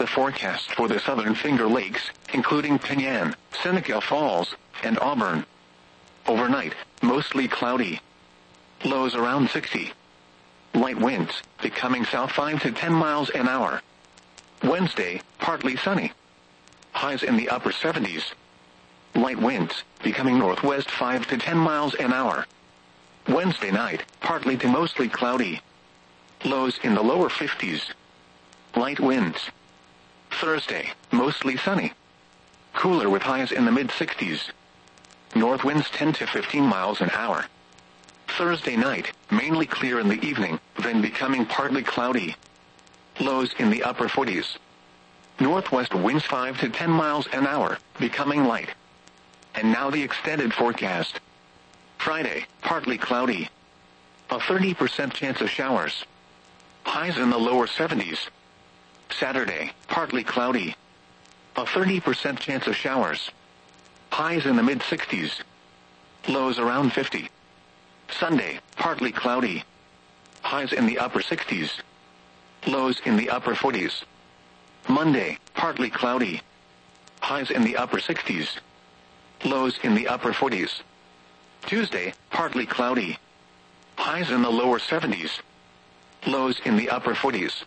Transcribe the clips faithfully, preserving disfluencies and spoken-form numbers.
forecast for the Southern Finger Lakes, including Penyan, Seneca Falls, and Auburn. Overnight, mostly cloudy. Lows around sixty. Light winds, becoming south five to ten miles an hour. Wednesday, partly sunny. Highs in the upper seventies. Light winds, becoming northwest five to ten miles an hour. Wednesday night, partly to mostly cloudy. Lows in the lower fifties. Light winds. Thursday, mostly sunny. Cooler with highs in the mid-sixties. North winds ten to fifteen miles an hour. Thursday night, mainly clear in the evening, then becoming partly cloudy. Lows in the upper forties. Northwest winds five to ten miles an hour, becoming light. And now the extended forecast. Friday, partly cloudy. A thirty percent chance of showers. Highs in the lower seventies. Saturday, partly cloudy. A thirty percent chance of showers. Highs in the mid-sixties. Lows around fifty. Sunday, partly cloudy. Highs in the upper sixties. Lows in the upper forties. Monday, partly cloudy. Highs in the upper sixties. Lows in the upper forties. Tuesday, partly cloudy. Highs in the lower seventies. Lows in the upper forties.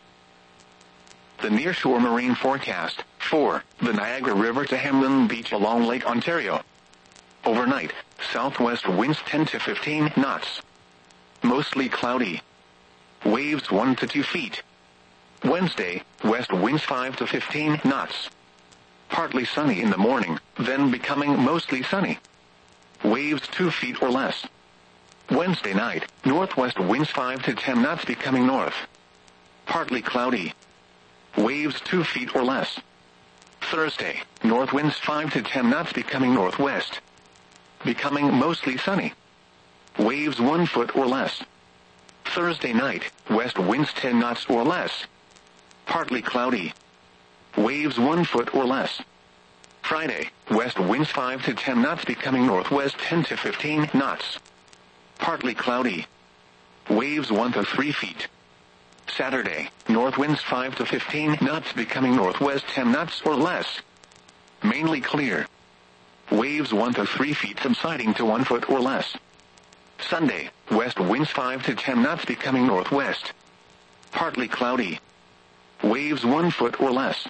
The nearshore marine forecast, for the Niagara River to Hamlin Beach along Lake Ontario. Overnight, southwest winds ten to fifteen knots. Mostly cloudy. Waves one to two feet. Wednesday, west winds five to fifteen knots. Partly sunny in the morning, then becoming mostly sunny. Waves two feet or less. Wednesday night, northwest winds five to ten knots becoming north. Partly cloudy. Waves two feet or less. Thursday, north winds five to ten knots becoming northwest. Becoming mostly sunny. Waves one foot or less. Thursday night, west winds ten knots or less. Partly cloudy. Waves one foot or less. Friday, west winds five to ten knots becoming northwest ten to fifteen knots. Partly cloudy. Waves one to three feet. Saturday, north winds five to fifteen knots becoming northwest ten knots or less. Mainly clear. Waves one to three feet subsiding to one foot or less. Sunday, west winds five to ten knots becoming northwest. Partly cloudy. Waves one foot or less.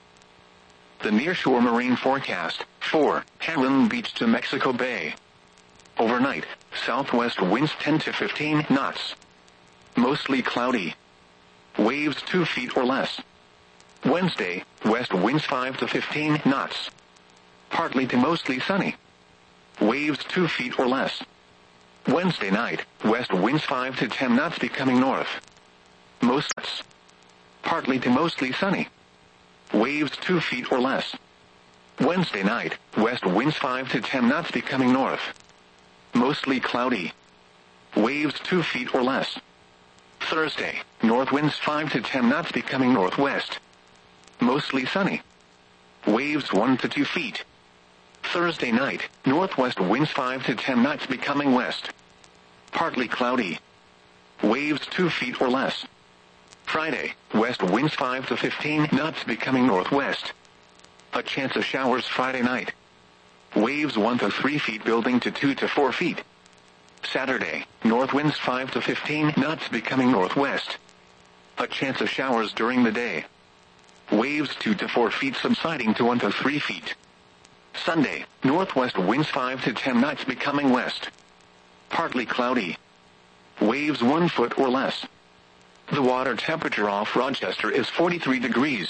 The nearshore marine forecast, for Hamlin Beach to Mexico Bay. Overnight, southwest winds ten to fifteen knots. Mostly cloudy. Waves two feet or less. Wednesday, west winds five to fifteen knots. Partly to mostly sunny. Waves two feet or less. Wednesday night, west winds five to ten knots becoming north. Most knots. Partly to mostly sunny. Waves two feet or less. Wednesday night, west winds five to ten knots becoming north. Mostly cloudy. Waves two feet or less. Thursday, north winds five to ten knots becoming northwest. Mostly sunny. Waves one to two feet. Thursday night, northwest winds five to ten knots becoming west. Partly cloudy. Waves two feet or less. Friday, west winds five to fifteen knots becoming northwest. A chance of showers Friday night. Waves one to three feet building to two to four feet. Saturday, north winds five to fifteen knots becoming northwest. A chance of showers during the day. Waves two to four feet subsiding to one to three feet. Sunday, northwest winds five to ten knots becoming west. Partly cloudy. Waves one foot or less. The water temperature off Rochester is forty-three degrees.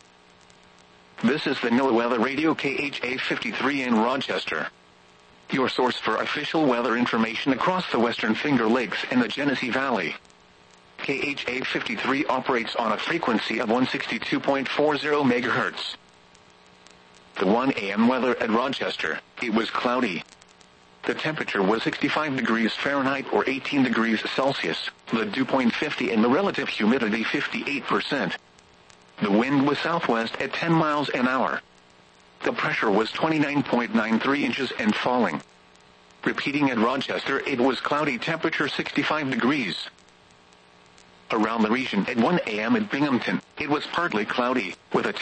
This is the NOAA Weather Radio K H A fifty-three in Rochester. Your source for official weather information across the Western Finger Lakes and the Genesee Valley. K H A fifty-three operates on a frequency of one sixty-two point four zero megahertz. The one A M weather at Rochester, it was cloudy. The temperature was sixty-five degrees Fahrenheit or eighteen degrees Celsius, the dew point fifty and the relative humidity fifty-eight percent. The wind was southwest at ten miles an hour. The pressure was twenty-nine point nine three inches and falling. Repeating at Rochester, it was cloudy, temperature sixty-five degrees. Around the region at one A M at Binghamton, it was partly cloudy, with a